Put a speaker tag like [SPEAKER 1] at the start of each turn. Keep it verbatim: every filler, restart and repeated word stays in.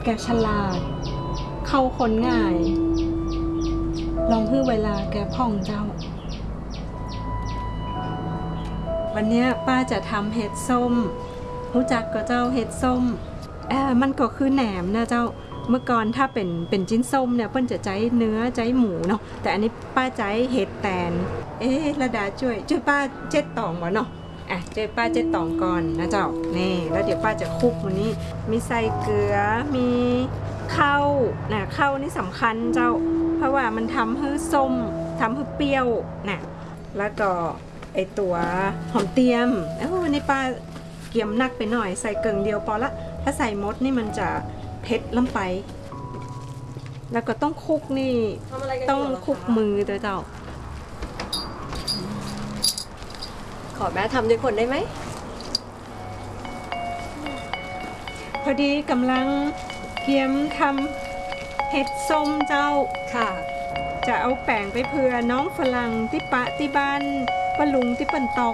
[SPEAKER 1] แกฉลาดเข้าคนง่ายลองฮื้อเวลาแกพ่องเจ้าวันนี้ป้าจะทำเห็ดส้มรู้จักก็เจ้าเห็ดส้มเออมันก็คือแหนมนะเจ้าเมื่อก่อนถ้าเป็นเป็นจิ้นส้มเนี่ยเพิ่นจะใจเนื้อใจหมูเนาะแต่อันนี้ป้าใจเห็ดแตนเอ๊ะระดาช่วยช่วยป้าเจ็ดตองวะเนาะอ่ะเจอป้าเจ็ดตองก่อนนะเจ้านี่แล้วเดี๋ยวป้าจะคลุกวันนี้มีใส่เกลือมีข้าวนะข้าวนี่สำคัญเจ้าเพราะว่ามันทำให้ส้มทำให้เปรี้ยวนะแล้วก็ไอตัวหอมเตียมเอ้าวันนี้ป้าเกี่ยมนักไปหน่อยใส่เกลือเดียวพอละถ้าใส่มดนี่มันจะเผ็ดล้ำไปแล้วก็ต้องคลุกนี่ต้องคลุกมือตัวเจ้า
[SPEAKER 2] ขอแม่ทำด้วยคนได้ไหม
[SPEAKER 1] พอดีกำลังเกียมทำเห็ดส้มเจ้า
[SPEAKER 2] ค่ะ
[SPEAKER 1] จะเอาแป้งไปเผื่อน้องฝรั่งที่ปะที่บ้านปะลุงที่ปันตอก